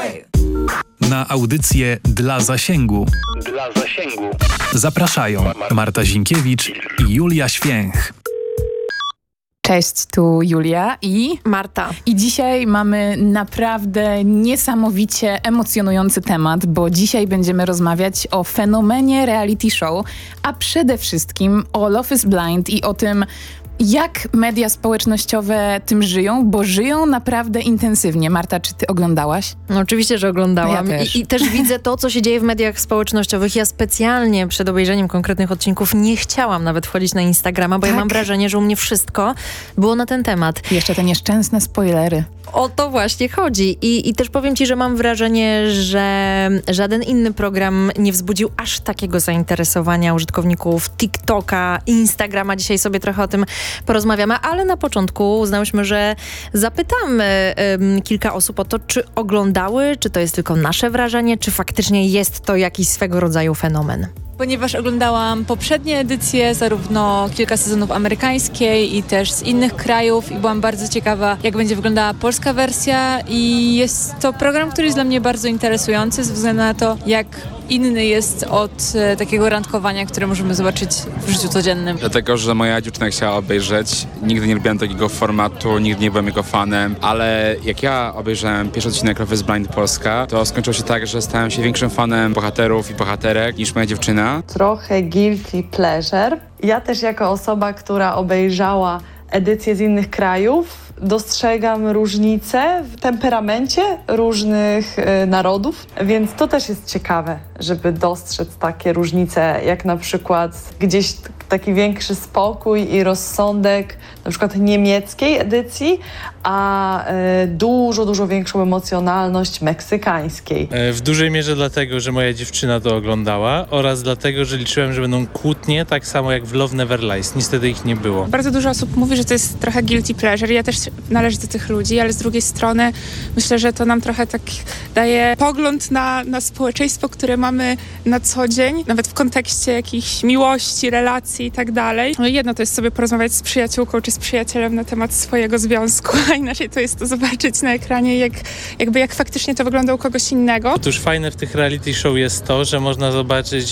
Na audycję Dla Zasięgu zapraszają Marta Zinkiewicz i Julia Święch. Cześć, tu Julia i Marta. I dzisiaj mamy naprawdę niesamowicie emocjonujący temat, bo dzisiaj będziemy rozmawiać o fenomenie reality show, a przede wszystkim o Love is Blind i o tym, jak media społecznościowe tym żyją, bo żyją naprawdę intensywnie. Marta, czy ty oglądałaś? No, oczywiście, że oglądałam. Ja też. I też widzę to, co się dzieje w mediach społecznościowych. Ja specjalnie przed obejrzeniem konkretnych odcinków nie chciałam nawet wchodzić na Instagrama, bo ja mam wrażenie, że u mnie wszystko było na ten temat. Jeszcze te nieszczęsne spoilery. O to właśnie chodzi. I też powiem ci, że mam wrażenie, że żaden inny program nie wzbudził aż takiego zainteresowania użytkowników TikToka, Instagrama. Dzisiaj sobie trochę o tym porozmawiamy, ale na początku uznałyśmy, że zapytamy kilka osób o to, czy oglądały, czy to jest tylko nasze wrażenie, czy faktycznie jest to jakiś swego rodzaju fenomen. Ponieważ oglądałam poprzednie edycje, zarówno kilka sezonów amerykańskiej i też z innych krajów i byłam bardzo ciekawa, jak będzie wyglądała polska wersja i jest to program, który jest dla mnie bardzo interesujący ze względu na to, jak inny jest od takiego randkowania, które możemy zobaczyć w życiu codziennym. Dlatego, że moja dziewczyna chciała obejrzeć. Nigdy nie lubiłem takiego formatu, nigdy nie byłem jego fanem, ale jak ja obejrzałem pierwszy odcinek Love is Blind Polska, to skończyło się tak, że stałem się większym fanem bohaterów i bohaterek niż moja dziewczyna. Trochę guilty pleasure. Ja też jako osoba, która obejrzała edycje z innych krajów, dostrzegam różnice w temperamencie różnych narodów, więc to też jest ciekawe, żeby dostrzec takie różnice, jak na przykład gdzieś taki większy spokój i rozsądek na przykład niemieckiej edycji, a dużo większą emocjonalność meksykańskiej. W dużej mierze dlatego, że moja dziewczyna to oglądała oraz dlatego, że liczyłem, że będą kłótnie, tak samo jak w Love Never Lies. Niestety ich nie było. Bardzo dużo osób mówi, że to jest trochę guilty pleasure. Ja też należę do tych ludzi, ale z drugiej strony myślę, że to nam trochę tak daje pogląd na społeczeństwo, które mamy na co dzień, nawet w kontekście jakichś miłości, relacji i tak dalej. No jedno to jest sobie porozmawiać z przyjaciółką czy z przyjacielem na temat swojego związku, a inaczej to jest to zobaczyć na ekranie, jak faktycznie to wygląda u kogoś innego. Otóż fajne w tych reality show jest to, że można zobaczyć